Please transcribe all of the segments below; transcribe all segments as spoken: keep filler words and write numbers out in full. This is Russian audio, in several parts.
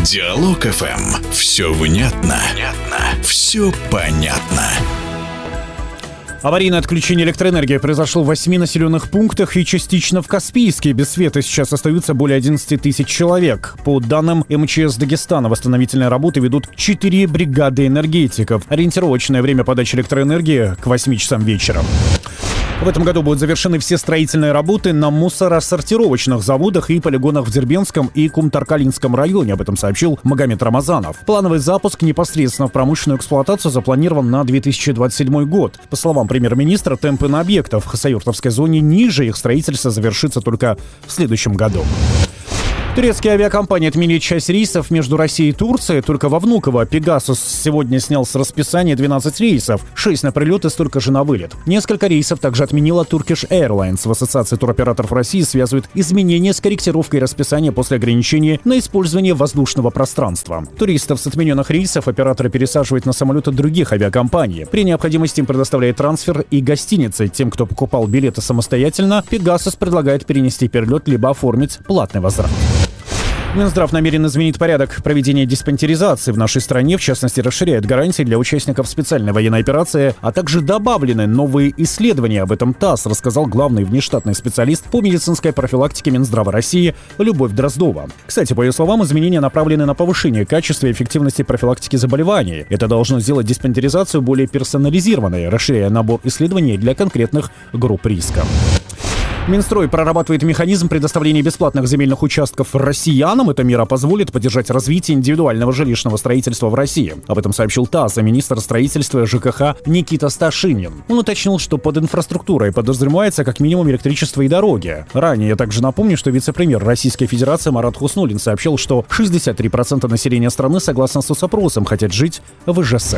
Диалог эф эм. Все внятно, внятно, все понятно. Аварийное отключение электроэнергии произошло в восьми населенных пунктах и частично в Каспийске. Без света сейчас остаются более одиннадцати тысяч человек. По данным эм че эс Дагестана, восстановительные работы ведут четыре бригады энергетиков. Ориентировочное время подачи электроэнергии к восьми часам вечера. В этом году будут завершены все строительные работы на мусоросортировочных заводах и полигонах в Дербентском и Кумтаркалинском районе. Об этом сообщил Магомед Рамазанов. Плановый запуск непосредственно в промышленную эксплуатацию запланирован на две тысячи двадцать седьмой год. По словам премьер-министра, темпы на объектах в хасавюртовской зоне ниже, их строительство завершится только в следующем году. Турецкие авиакомпании отменили часть рейсов между Россией и Турцией. Только во Внуково Пегасус сегодня снял с расписания двенадцать рейсов, шесть на прилет и столько же на вылет. Несколько рейсов также отменила Turkish Airlines. В Ассоциации туроператоров России связывают изменения с корректировкой расписания после ограничения на использование воздушного пространства. Туристов с отмененных рейсов операторы пересаживают на самолеты других авиакомпаний. При необходимости им предоставляет трансфер и гостиницы. Тем, кто покупал билеты самостоятельно, Пегасус предлагает перенести перелет либо оформить платный возврат. Минздрав намерен изменить порядок проведения диспансеризации в нашей стране, в частности, расширяет гарантии для участников специальной военной операции, а также добавлены новые исследования. Об этом ТАСС рассказал главный внештатный специалист по медицинской профилактике Минздрава России Любовь Дроздова. Кстати, по ее словам, изменения направлены на повышение качества и эффективности профилактики заболеваний. Это должно сделать диспансеризацию более персонализированной, расширяя набор исследований для конкретных групп риска. Минстрой прорабатывает механизм предоставления бесплатных земельных участков россиянам. Эта мера позволит поддержать развитие индивидуального жилищного строительства в России. Об этом сообщил ТАСС, а министр строительства ЖКХ Никита Сташинин. Он уточнил, что под инфраструктурой подразумевается как минимум электричество и дороги. Ранее я также напомню, что вице-премьер Российской Федерации Марат Хуснуллин сообщил, что шестьдесят три процента населения страны, согласно соцопросам, хотят жить в ИЖС.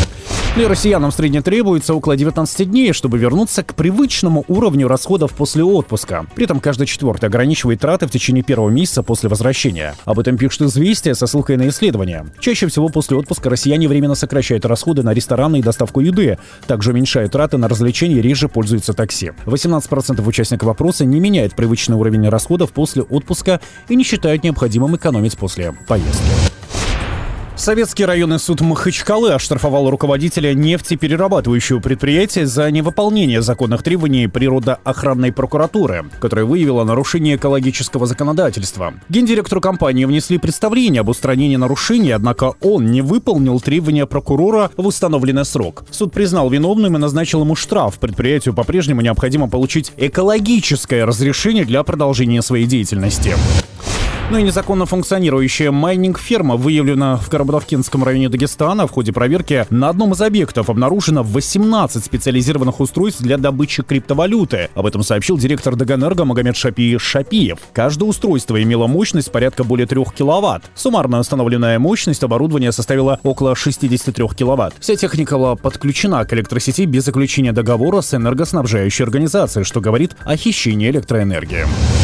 Для россиянам в среднем требуется около девятнадцати дней, чтобы вернуться к привычному уровню расходов после отпуска. При этом каждый четвертый ограничивает траты в течение первого месяца после возвращения. Об этом пишет «Известия» со ссылкой на исследования. Чаще всего после отпуска россияне временно сокращают расходы на рестораны и доставку еды. Также уменьшают траты на развлечения и реже пользуются такси. восемнадцать процентов участников опроса не меняют привычный уровень расходов после отпуска и не считают необходимым экономить после поездки. Советский районный суд Махачкалы оштрафовал руководителя нефтеперерабатывающего предприятия за невыполнение законных требований природоохранной прокуратуры, которая выявила нарушение экологического законодательства. Гендиректору компании внесли представление об устранении нарушений, однако он не выполнил требования прокурора в установленный срок. Суд признал виновным и назначил ему штраф. Предприятию по-прежнему необходимо получить экологическое разрешение для продолжения своей деятельности. Ну и незаконно функционирующая майнинг-ферма выявлена в Карабудовкинском районе Дагестана. В ходе проверки на одном из объектов обнаружено восемнадцать специализированных устройств для добычи криптовалюты. Об этом сообщил директор Даганэрго Магомед Шапи Шапиев. Каждое устройство имело мощность порядка более трех киловатт. Суммарная установленная мощность оборудования составила около шестидесяти трёх киловатт. Вся техника была подключена к электросети без заключения договора с энергоснабжающей организацией, что говорит о хищении электроэнергии.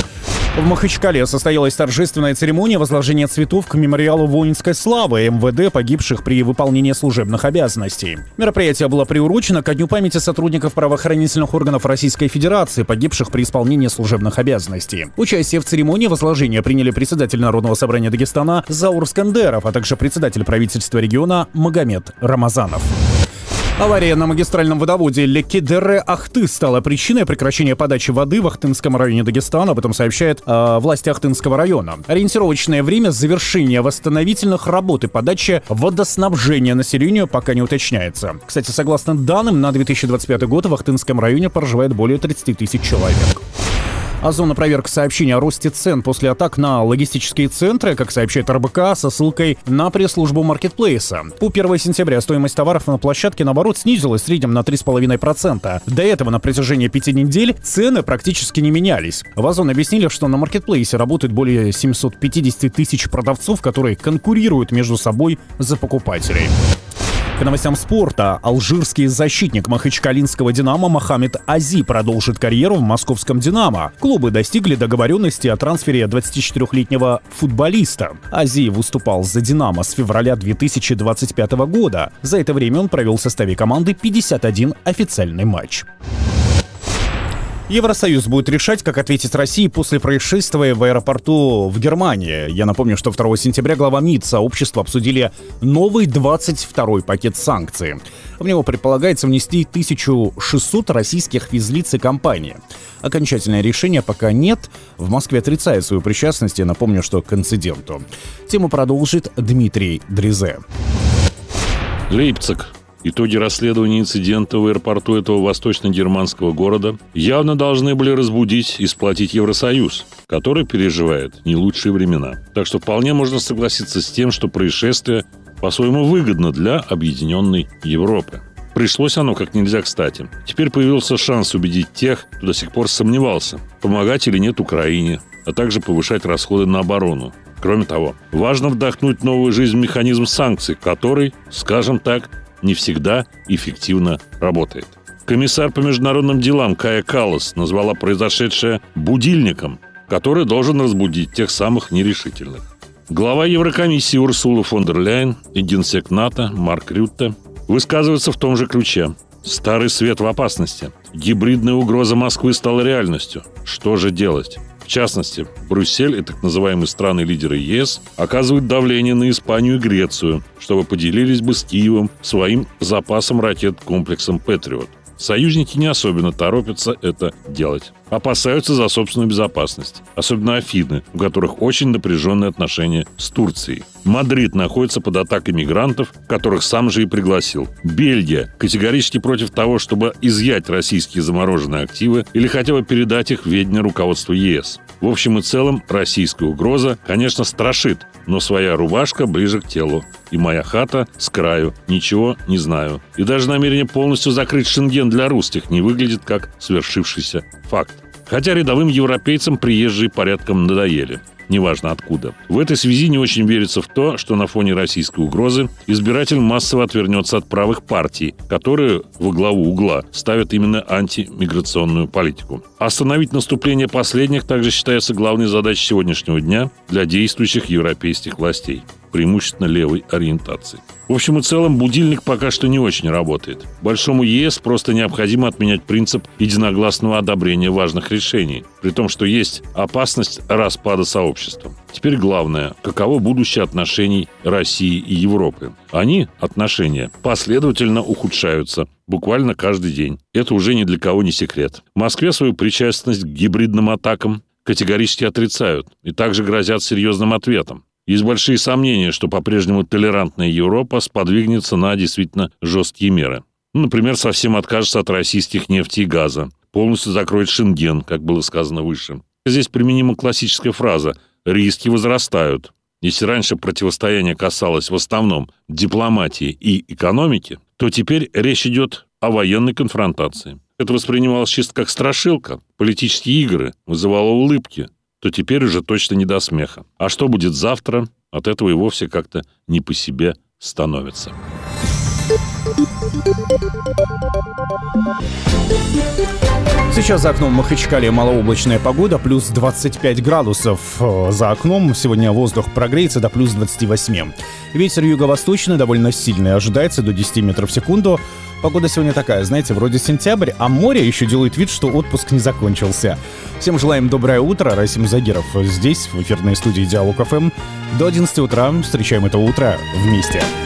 В Махачкале состоялась торжественная церемония возложения цветов к мемориалу воинской славы эм вэ дэ, погибших при выполнении служебных обязанностей. Мероприятие было приурочено ко Дню памяти сотрудников правоохранительных органов Российской Федерации, погибших при исполнении служебных обязанностей. Участие в церемонии возложения приняли председатель Народного собрания Дагестана Заур Скандеров, а также председатель правительства региона Магомед Рамазанов. Авария на магистральном водоводе Лекидерре-Ахты стала причиной прекращения подачи воды в Ахтынском районе Дагестана. Об этом сообщают э, власти Ахтынского района. Ориентировочное время завершения восстановительных работ и подачи водоснабжения населению пока не уточняется. Кстати, согласно данным, на две тысячи двадцать пятый год в Ахтынском районе проживает более тридцати тысяч человек. Озона проверка сообщений о росте цен после атак на логистические центры, как сообщает эр бэ ка, со ссылкой на пресс-службу маркетплейса. По первого сентября стоимость товаров на площадке, наоборот, снизилась в среднем на три целых пять десятых процента. До этого на протяжении пяти недель цены практически не менялись. В Озон объяснили, что на маркетплейсе работает более семисот пятидесяти тысяч продавцов, которые конкурируют между собой за покупателей. К новостям спорта. Алжирский защитник махачкалинского «Динамо» Мохаммед Ази продолжит карьеру в московском «Динамо». Клубы достигли договоренности о трансфере двадцатичетырёхлетнего футболиста. Ази выступал за «Динамо» с февраля две тысячи двадцать пятого года. За это время он провел в составе команды пятьдесят один официальный матч. Евросоюз будет решать, как ответить России после происшествия в аэропорту в Германии. Я напомню, что второго сентября глава МИД сообщества обсудили новый двадцать второй пакет санкций. В него предполагается внести тысячу шестьсот российских физлиц и компаний. Окончательное решение пока нет. В Москве отрицает свою причастность. Я напомню, что к инциденту. Тему продолжит Дмитрий Дрезе. Лейпциг. Итоги расследования инцидента в аэропорту этого восточно-германского города явно должны были разбудить и сплотить Евросоюз, который переживает не лучшие времена. Так что вполне можно согласиться с тем, что происшествие по-своему выгодно для объединенной Европы. Пришлось оно как нельзя кстати. Теперь появился шанс убедить тех, кто до сих пор сомневался, помогать или нет Украине, а также повышать расходы на оборону. Кроме того, важно вдохнуть новую жизнь в механизм санкций, который, скажем так, не всегда эффективно работает. Комиссар по международным делам Кая Каллас назвала произошедшее «будильником», который должен разбудить тех самых нерешительных. Глава Еврокомиссии Урсула фон дер Ляйен и генсек НАТО Марк Рютте высказываются в том же ключе. Старый свет в опасности. Гибридная угроза Москвы стала реальностью. Что же делать? В частности, Брюссель и так называемые страны-лидеры ЕС оказывают давление на Испанию и Грецию, чтобы поделились бы с Киевом своим запасом ракет-комплексом «Патриот». Союзники не особенно торопятся это делать. Опасаются за собственную безопасность. Особенно Афины, у которых очень напряженные отношения с Турцией. Мадрид находится под атакой мигрантов, которых сам же и пригласил. Бельгия категорически против того, чтобы изъять российские замороженные активы или хотя бы передать их в ведение руководству ЕС. В общем и целом, российская угроза, конечно, страшит, но своя рубашка ближе к телу. И моя хата с краю. Ничего не знаю. И даже намерение полностью закрыть Шенген для русских не выглядит как свершившийся факт. Хотя рядовым европейцам приезжие порядком надоели. Неважно откуда. В этой связи не очень верится в то, что на фоне российской угрозы избиратель массово отвернется от правых партий, которые во главу угла ставят именно антимиграционную политику. Остановить наступление последних также считается главной задачей сегодняшнего дня для действующих европейских властей, преимущественно левой ориентации. В общем и целом, будильник пока что не очень работает. Большому ЕС просто необходимо отменять принцип единогласного одобрения важных решений, при том, что есть опасность распада сообщества. Теперь главное, каково будущее отношений России и Европы. Они, отношения, последовательно ухудшаются буквально каждый день. Это уже ни для кого не секрет. В Москве свою причастность к гибридным атакам категорически отрицают и также грозят серьезным ответом. Есть большие сомнения, что по-прежнему толерантная Европа сподвигнется на действительно жесткие меры. Ну, например, совсем откажется от российских нефти и газа, полностью закроет Шенген, как было сказано выше. Здесь применима классическая фраза «риски возрастают». Если раньше противостояние касалось в основном дипломатии и экономики, то теперь речь идет о военной конфронтации. Это воспринималось чисто как страшилка, политические игры, вызывало улыбки, то теперь уже точно не до смеха. А что будет завтра, от этого и вовсе как-то не по себе становится. Сейчас за окном Махачкале малооблачная погода, плюс двадцать пять градусов. За окном сегодня воздух прогреется до плюс двадцати восьми. Ветер юго-восточный довольно сильный, ожидается до десяти метров в секунду. Погода сегодня такая, знаете, вроде сентябрь, а море еще делает вид, что отпуск не закончился. Всем желаем доброе утро. Расим Загиров здесь, в эфирной студии Диалог эф эм. До одиннадцати утра встречаем это утро вместе.